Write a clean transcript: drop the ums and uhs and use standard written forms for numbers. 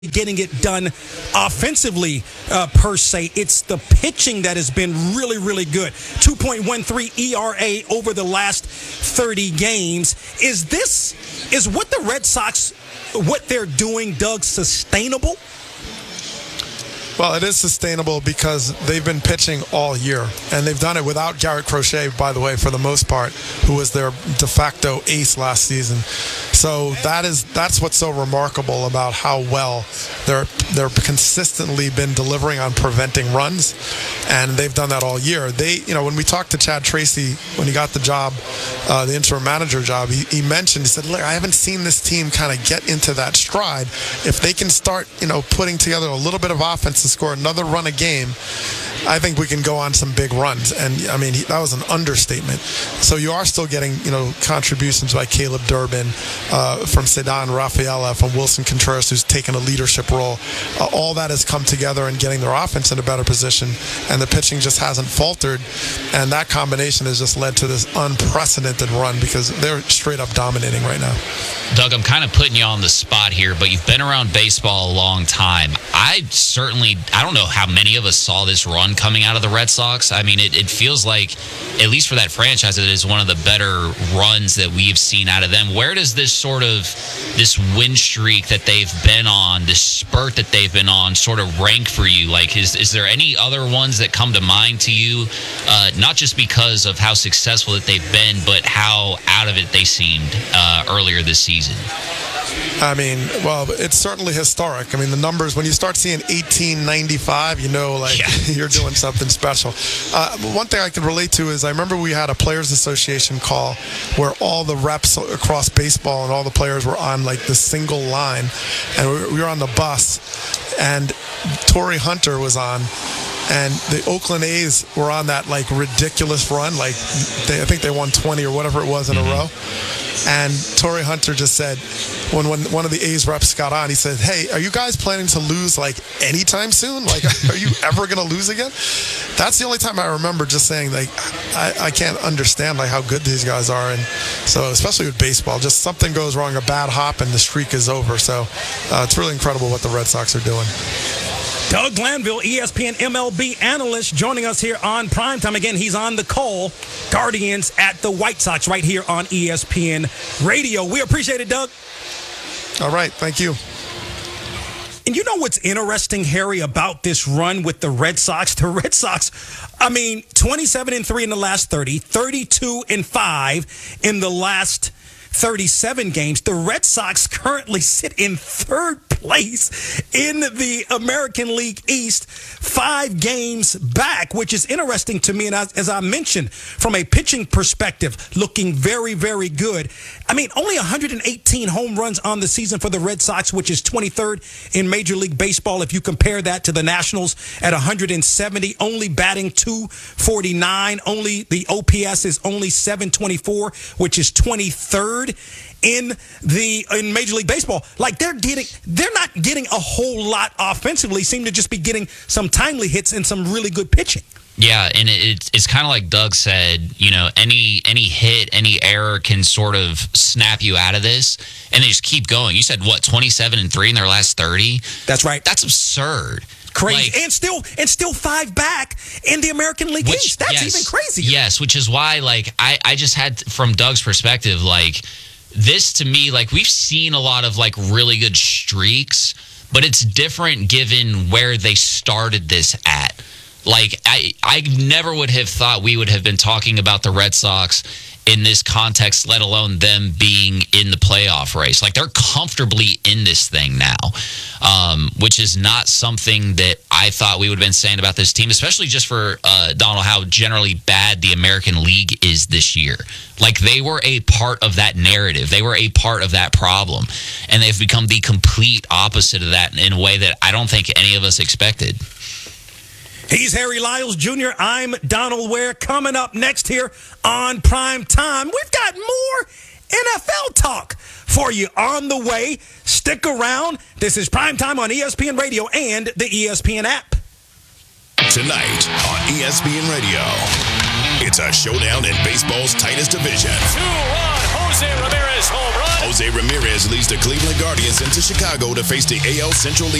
getting it done offensively per se. It's the pitching that has been really, really good. 2.13 ERA over the last 30 games. Is what the Red Sox, what they're doing, Doug, sustainable? Well, it is sustainable because they've been pitching all year, and they've done it without Garrett Crochet, by the way, for the most part, who was their de facto ace last season. So that's what's so remarkable about how well they're consistently been delivering on preventing runs, and they've done that all year. When we talked to Chad Tracy when he got the job, the interim manager job, he mentioned, he said, look, I haven't seen this team kind of get into that stride. If they can start, putting together a little bit of offense to score another run a game, I think we can go on some big runs. And that was an understatement. So you are still getting, contributions by Caleb Durbin, from Ceddanne Rafaela, from Wilson Contreras, who's taken a leadership role. All that has come together and getting their offense in a better position, and the pitching just hasn't faltered. And that combination has just led to this unprecedented run because they're straight up dominating right now. Doug, I'm kind of putting you on the spot here, but you've been around baseball a long time. I don't know how many of us saw this run coming out of the Red Sox. I mean, it feels like, at least for that franchise, it is one of the better runs that we've seen out of them. Where does this win streak that they've been on, this spurt that they've been on, sort of rank for you? Like, is there any other ones that come to mind to you, not just because of how successful that they've been, but how out of it they seemed earlier this season? It's certainly historic. The numbers, when you start seeing 1895, you're doing something special. One thing I can relate to is I remember we had a Players Association call where all the reps across baseball and all the players were on like the single line, and we were on the bus, and Torrey Hunter was on, and the Oakland A's were on that like ridiculous run. I think they won 20 or whatever it was in a row. And Torrey Hunter just said, when one of the A's reps got on, he said, hey, are you guys planning to lose like anytime soon? Like, are you ever going to lose again? That's the only time I remember just saying, like, I can't understand like how good these guys are. And so, especially with baseball, just something goes wrong, a bad hop, and the streak is over. So it's really incredible what the Red Sox are doing. Doug Glanville, ESPN MLB analyst, joining us here on Primetime. Again, he's on the call. Guardians at the White Sox right here on ESPN Radio. We appreciate it, Doug. All right. Thank you. And you know what's interesting, Harry, about this run with the Red Sox? The Red Sox, 27-3 in the last 30, 32-5 in the last 37 games. The Red Sox currently sit in third place in the American League East, 5 games back, which is interesting to me. And as I mentioned, from a pitching perspective, looking very, very good. Only 118 home runs on the season for the Red Sox, which is 23rd in Major League Baseball. If you compare that to the Nationals at 170, only batting .249. Only the OPS is only .724, which is 23rd in Major League Baseball. Like, they're not getting a whole lot offensively. Seem to just be getting some timely hits and some really good pitching. Yeah, and it's kind of like Doug said, any hit, any error can sort of snap you out of this, and they just keep going. You said, 27-3 in their last 30? That's right. That's absurd. Crazy. And still 5 back in the American League East. That's even crazier. Yes, which is why, I just had, from Doug's perspective, this to me, we've seen a lot of, really good streaks, but it's different given where they started this at. I never would have thought we would have been talking about the Red Sox in this context, let alone them being in the playoff race. They're comfortably in this thing now, which is not something that I thought we would have been saying about this team, especially just for Donald, how generally bad the American League is this year. They were a part of that narrative. They were a part of that problem, and they've become the complete opposite of that in a way that I don't think any of us expected. He's Harry Lyles Jr. I'm Donald Ware. Coming up next here on Prime Time, we've got more NFL talk for you on the way. Stick around. This is Prime Time on ESPN Radio and the ESPN app. Tonight on ESPN Radio, it's a showdown in baseball's tightest division. 2-1, Jose Ramirez home run. Jose Ramirez leads the Cleveland Guardians into Chicago to face the AL Central League